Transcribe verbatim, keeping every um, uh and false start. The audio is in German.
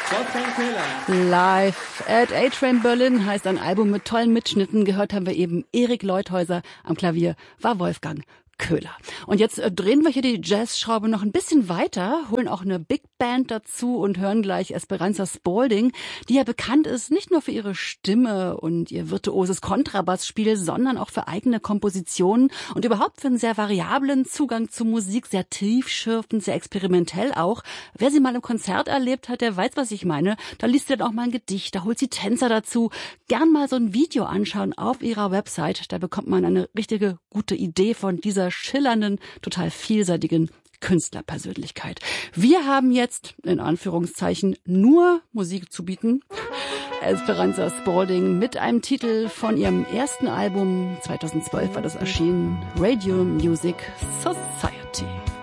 Wolfgang Köhler. Live at A-Train Berlin heißt ein Album mit tollen Mitschnitten. Gehört haben wir eben Erik Leuthäuser. Am Klavier war Wolfgang Köhler. Und jetzt äh, drehen wir hier die Jazzschraube noch ein bisschen weiter, holen auch eine Big Band dazu und hören gleich Esperanza Spalding, die ja bekannt ist, nicht nur für ihre Stimme und ihr virtuoses Kontrabassspiel, sondern auch für eigene Kompositionen und überhaupt für einen sehr variablen Zugang zu Musik, sehr tiefschürfend, sehr experimentell auch. Wer sie mal im Konzert erlebt hat, der weiß, was ich meine. Da liest sie dann auch mal ein Gedicht, da holt sie Tänzer dazu. Gern mal so ein Video anschauen auf ihrer Website, da bekommt man eine richtige gute Idee von dieser schillernden, total vielseitigen Künstlerpersönlichkeit. Wir haben jetzt, in Anführungszeichen, nur Musik zu bieten. Esperanza Spalding mit einem Titel von ihrem ersten Album, zweitausendzwölf war das erschienen, Radio Music Society.